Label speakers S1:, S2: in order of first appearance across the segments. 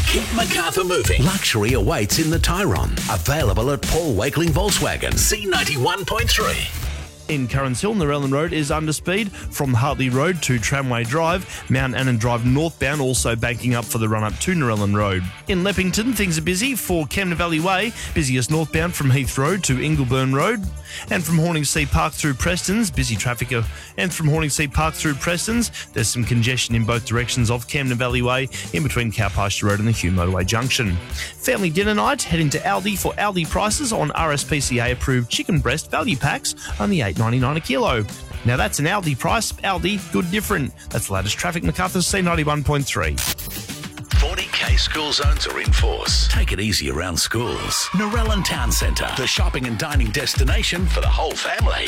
S1: Keep Macarthur moving. Luxury awaits in the Tyron. Available at Paul Wakeling Volkswagen. C91.3.
S2: In Currans Hill, Narellan Road is under speed from Hartley Road to Tramway Drive. Mount Annan Drive northbound also banking up for the run-up to Narellan Road. In Leppington, things are busy for Camden Valley Way, busiest northbound from Heath Road to Ingleburn Road. And from Horningsea Park through Prestons, busy traffic. And from Horningsea Park through Prestons, there's some congestion in both directions of Camden Valley Way in between Cowpasture Road and the Hume Motorway Junction. Family dinner night, heading to Aldi for Aldi prices on RSPCA-approved chicken breast value packs, only $8.99 a kilo. Now that's an Aldi price. Aldi, good different. That's the latest traffic. Macarthur C91.3.
S1: 40k school zones are in force. Take it easy around schools. Narellan Town Centre, the shopping and dining destination for the whole family.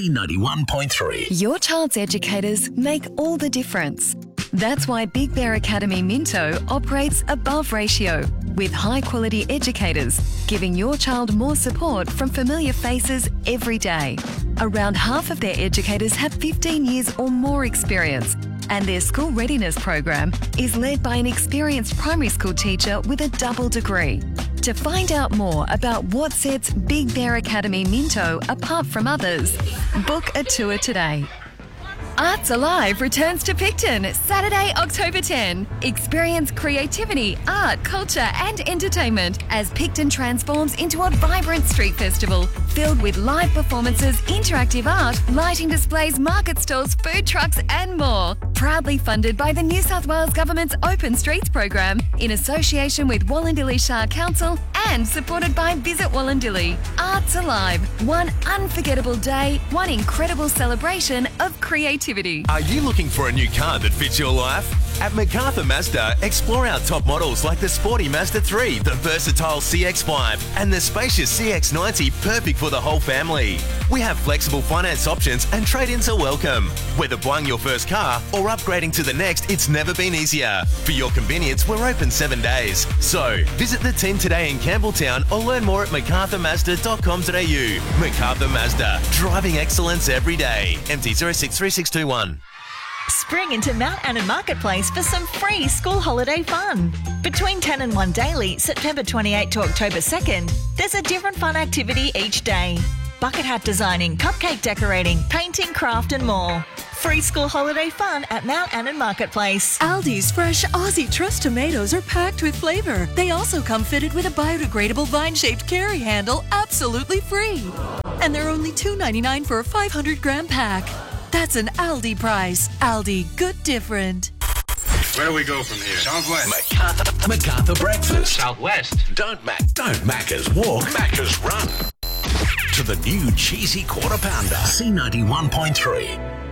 S1: C91.3.
S3: Your child's educators make all the difference. That's why Big Bear Academy Minto operates above ratio with high-quality educators, giving your child more support from familiar faces every day. Around half of their educators have 15 years or more experience, and their school readiness program is led by an experienced primary school teacher with a double degree. To find out more about what sets Big Bear Academy Minto apart from others, book a tour today. Arts Alive returns to Picton Saturday, October 10. Experience creativity, art, culture and entertainment as Picton transforms into a vibrant street festival filled with live performances, interactive art, lighting displays, market stalls, food trucks and more. Proudly funded by the New South Wales Government's Open Streets program in association with Wallandilly Shire Council and supported by Visit Wallandilly. Arts Alive, one unforgettable day, one incredible celebration of creativity.
S4: Are you looking for a new car that fits your life? At Macarthur Mazda, explore our top models like the sporty Mazda 3, the versatile CX-5 and the spacious CX-90, perfect for the whole family. We have flexible finance options and trade-ins are welcome. Whether buying your first car or upgrading to the next, it's never been easier. For your convenience, we're open 7 days. So, visit the team today in Campbelltown or learn more at macarthurmazda.com.au. Macarthur Mazda, driving excellence every day. MT 063621.
S5: Spring into Mount Annan Marketplace for some free school holiday fun. Between 10 and 1 daily, September 28 to October 2nd, there's a different fun activity each day. Bucket hat designing, cupcake decorating, painting, craft and more. Free school holiday fun at Mount Annan Marketplace.
S6: Aldi's fresh Aussie Trust tomatoes are packed with flavour. They also come fitted with a biodegradable vine-shaped carry handle, absolutely free. And they're only $2.99 for a 500-gram pack. That's an Aldi price. Aldi, good different.
S7: Where do we go from here? Southwest.
S1: Macarthur Breakfast.
S7: Southwest.
S1: Don't Macca's walk, Macca's run. To the new cheesy quarter pounder. C91.3.